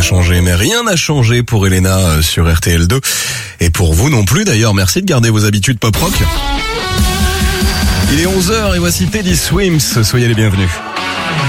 a changé, mais rien n'a changé pour Elena sur RTL2. Et pour vous non plus d'ailleurs, merci de garder vos habitudes pop rock. Il est 11h et voici Teddy Swims, soyez les bienvenus.